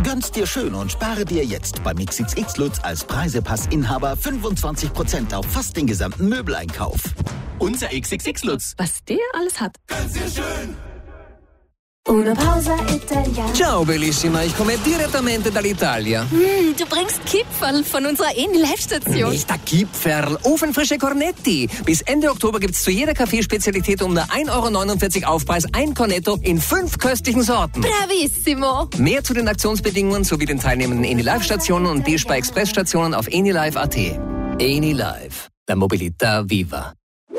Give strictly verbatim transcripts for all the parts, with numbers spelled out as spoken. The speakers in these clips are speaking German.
Gönn's dir schön und spare dir jetzt beim X X X Lutz als Preisepass-Inhaber fünfundzwanzig Prozent auf fast den gesamten Möbeleinkauf. Unser X X X Lutz. Was der alles hat. Gönn's dir schön. Una pausa italiana. Ciao bellissima, ich komme direttamente dall'Italia. Mm, du bringst Kipferl von unserer Eni-Live-Station. Nicht der Kipferl, ofenfrische Cornetti. Bis Ende Oktober gibt's zu jeder Kaffeespezialität um nur ein Euro neunundvierzig Aufpreis ein Cornetto in fünf köstlichen Sorten. Bravissimo. Mehr zu den Aktionsbedingungen sowie den teilnehmenden Eni-Live-Stationen und D-Spar-Express-Stationen auf enilive punkt at. Eni-Live, la mobilità viva.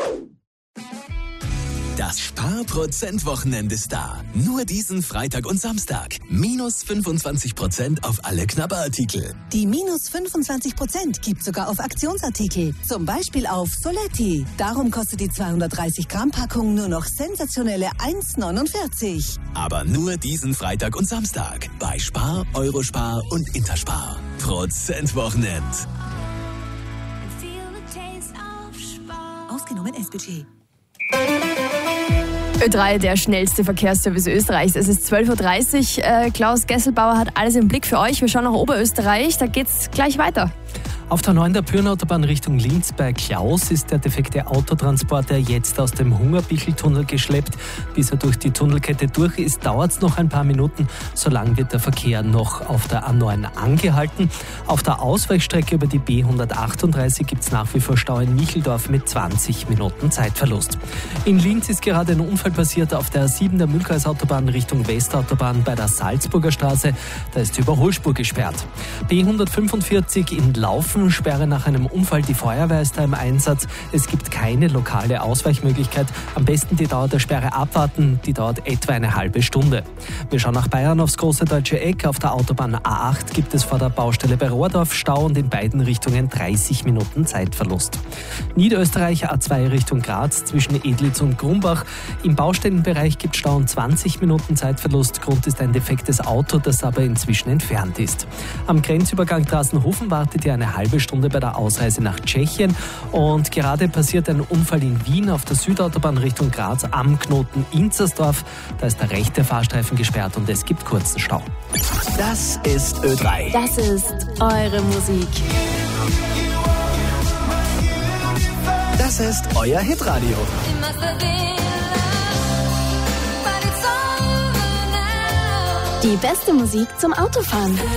Das Spar-Prozent-Wochenende ist da. Nur diesen Freitag und Samstag. Minus fünfundzwanzig Prozent auf alle Knabberartikel. Die minus fünfundzwanzig Prozent gibt sogar auf Aktionsartikel. Zum Beispiel auf Soletti. Darum kostet die zweihundertdreißig Gramm Packung nur noch sensationelle eins neunundvierzig. Aber nur diesen Freitag und Samstag. Bei Spar, Eurospar und Interspar. Prozent-Wochenend. Ausgenommen S-Budget. Ö drei, der schnellste Verkehrsservice Österreichs. Es ist zwölf Uhr dreißig. Äh, Klaus Gesselbauer hat alles im Blick für euch. Wir schauen nach Oberösterreich. Da geht's gleich weiter. Auf der neuen der Pyrnenautobahn Richtung Linz bei Klaus ist der defekte Autotransporter jetzt aus dem Hungerbicheltunnel geschleppt. Bis er durch die Tunnelkette durch ist, dauert es noch ein paar Minuten. So lang wird der Verkehr noch auf der A neun angehalten. Auf der Ausweichstrecke über die B hundertachtunddreißig gibt es nach wie vor Stau in Micheldorf mit zwanzig Minuten Zeitverlust. In Linz ist gerade ein Unfall passiert auf der A sieben der Mühlkreisautobahn Richtung Westautobahn bei der Salzburger Straße. Da ist die Überholspur gesperrt. B hundertfünfundvierzig in Laufen. Sperre nach einem Unfall, die Feuerwehr ist da im Einsatz. Es gibt keine lokale Ausweichmöglichkeit. Am besten die Dauer der Sperre abwarten, die dauert etwa eine halbe Stunde. Wir schauen nach Bayern aufs große deutsche Eck. Auf der Autobahn A acht gibt es vor der Baustelle bei Rohrdorf Stau und in beiden Richtungen dreißig Minuten Zeitverlust. Niederösterreich A zwei Richtung Graz zwischen Edlitz und Grumbach. Im Baustellenbereich gibt es Stau und zwanzig Minuten Zeitverlust. Grund ist ein defektes Auto, das aber inzwischen entfernt ist. Am Grenzübergang Drassenhofen wartet ja eine halbe Stunde bei der Ausreise nach Tschechien und gerade passiert ein Unfall in Wien auf der Südautobahn Richtung Graz am Knoten Inzersdorf. Da ist der rechte Fahrstreifen gesperrt und es gibt kurzen Stau. Das ist Ö drei. Das ist eure Musik. Das ist euer Hitradio. Die beste Musik zum Autofahren.